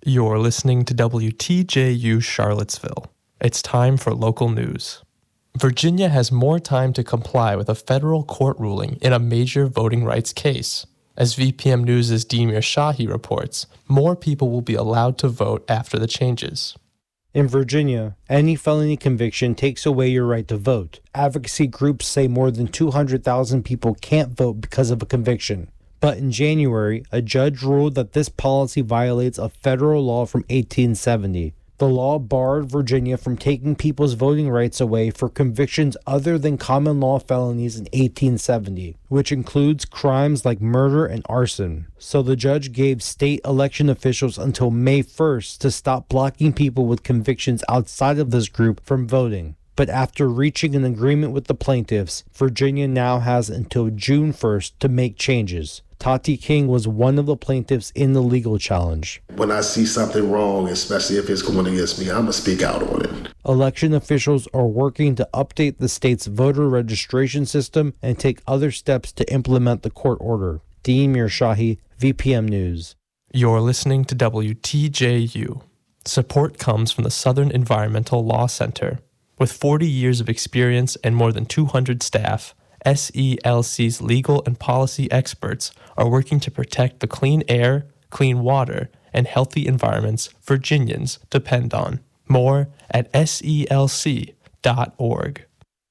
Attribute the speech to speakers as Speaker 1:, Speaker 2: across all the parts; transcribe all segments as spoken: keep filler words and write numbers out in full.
Speaker 1: You're listening to W T J U Charlottesville. It's time for local news. Virginia has more time to comply with a federal court ruling in a major voting rights case. As V P M News' Demir Shahi reports, more people will be allowed to vote after the changes.
Speaker 2: In Virginia, any felony conviction takes away your right to vote. Advocacy groups say more than two hundred thousand people can't vote because of a conviction. But in January, a judge ruled that this policy violates a federal law from eighteen seventy. The law barred Virginia from taking people's voting rights away for convictions other than common law felonies in eighteen seventy, which includes crimes like murder and arson. So the judge gave state election officials until May first to stop blocking people with convictions outside of this group from voting. But after reaching an agreement with the plaintiffs, Virginia now has until June first to make changes. Tati King was one of the plaintiffs in the legal challenge.
Speaker 3: When I see something wrong, especially if it's going against me, I'm going to speak out on it.
Speaker 2: Election officials are working to update the state's voter registration system and take other steps to implement the court order. Demir Shahi, V P M News.
Speaker 1: You're listening to W T J U. Support comes from the Southern Environmental Law Center. With forty years of experience and more than two hundred staff, S E L C's legal and policy experts are working to protect the clean air, clean water, and healthy environments Virginians depend on. More at S E L C dot org.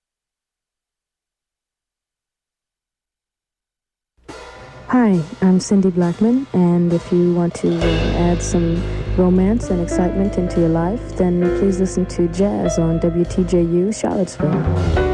Speaker 4: Hi, I'm Cindy Blackman, and if you want to uh, add some romance and excitement into your life, then please listen to Jazz on W T J U Charlottesville.